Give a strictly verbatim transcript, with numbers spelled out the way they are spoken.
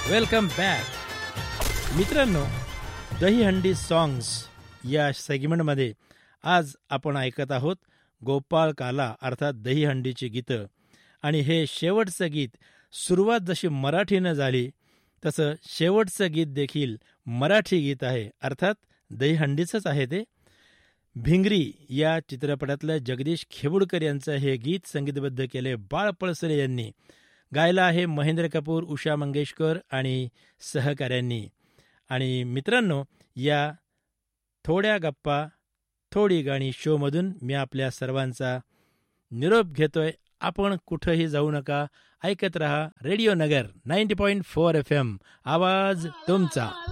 Welcome back मित्रांनो. Dahihandi songs या सेगमेंटमध्ये आज आपण ऐकत आहोत गोपाळ काला अर्थात दहीहंडीची गीतं. आणि हे शेवटचं गीत सुरुवात जशी मराठीनं झाली तसं शेवटचं गीत देखील मराठी गीत आहे, अर्थात दहीहंडीचंच आहे ते. भिंगरी या चित्रपटातलं जगदीश खेबुडकर यांचं हे गीत संगीतबद्ध केले बाळ पळसरे यांनी. गायला आहे महेंद्र कपूर, उषा मंगेशकर आणि सहकाऱ्यांनी. आणि मित्रांनो, या थोड्या गप्पा थोडी गाणी शोमधून मी आपल्या सर्वांचा निरोप घेतोय. आपण कुठंही जाऊ नका, ऐकत रहा रेडिओ नगर ninety point four F M, आवाज तुमचा.